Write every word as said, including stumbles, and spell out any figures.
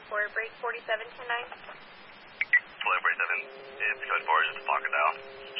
for break forty-seven ten nine. Flight forty-seven, it's code four, just lock it down.